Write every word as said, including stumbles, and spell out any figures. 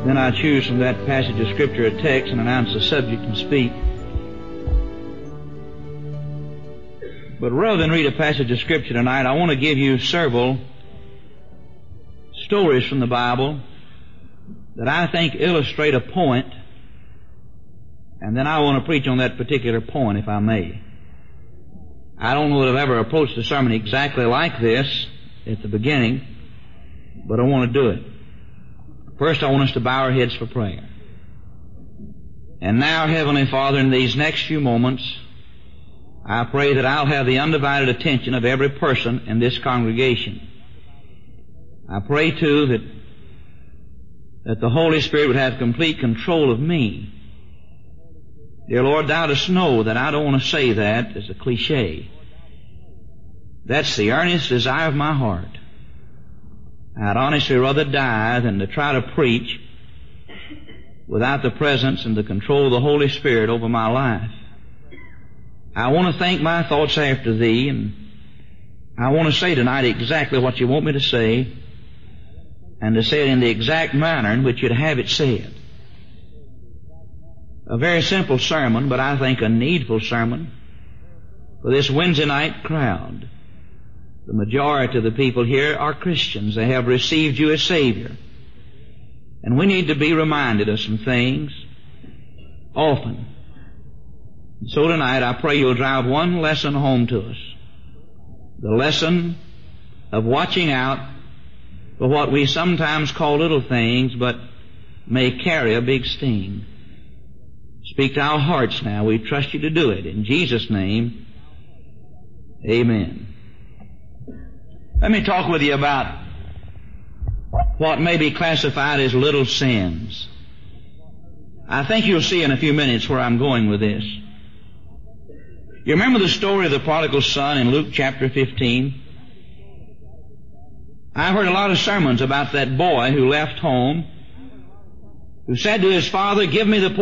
Then I choose from that passage of Scripture a text and announce the subject and speak. But rather than read a passage of Scripture tonight, I want to give you several stories from the Bible that I think illustrate a point, and then I want to preach on that particular point, if I may. I don't know that I've ever approached a sermon exactly like this at the beginning, but I want to do it. First, I want us to bow our heads for prayer. And now, Heavenly Father, in these next few moments, I pray that I'll have the undivided attention of every person in this congregation. I pray, too, that, that the Holy Spirit would have complete control of me. Dear Lord, Thou dost know that I don't want to say that as a cliche. That's the earnest desire of my heart. I'd honestly rather die than to try to preach without the presence and the control of the Holy Spirit over my life. I want to think my thoughts after Thee, and I want to say tonight exactly what You want me to say, and to say it in the exact manner in which You'd have it said. A very simple sermon, but I think a needful sermon for this Wednesday night crowd. The majority of the people here are Christians. They have received You as Savior. And we need to be reminded of some things often. So tonight I pray You'll drive one lesson home to us. The lesson of watching out for what we sometimes call little things, but may carry a big sting. Speak to our hearts now. We trust You to do it. In Jesus' name, amen. Let me talk with you about what may be classified as little sins. I think you'll see in a few minutes where I'm going with this. You remember the story of the prodigal son in Luke chapter fifteen? I've heard a lot of sermons about that boy who left home, who said to his father, "Give me the